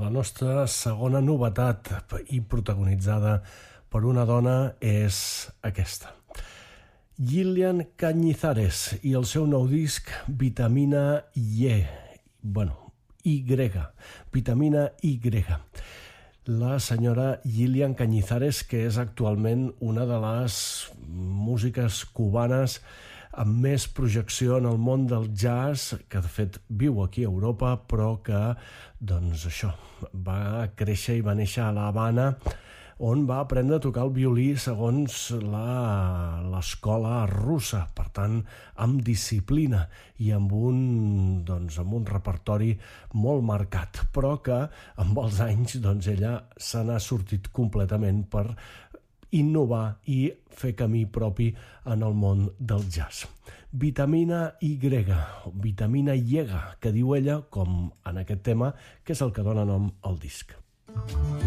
La nostra segona novetat i protagonitzada per una dona és aquesta. Gillian Cañizares i el seu nou disc Vitamina Y. Vitamina Y. La senyora Gillian Cañizares, que és actualment una de les músiques cubanes amb més projecció en el món del jazz, que de fet viu aquí a Europa, però que va créixer i va néixer a l'Havana, on va aprendre a tocar el violí segons l'escola russa, per tant, amb disciplina i amb un repertori molt marcat, però que amb els anys ella se n'ha sortit completament per innovar i fer camí propi en el món del jazz. Vitamina Y, Vitamina Y, que diu ella, com en aquest tema, que és el que dona nom al disc.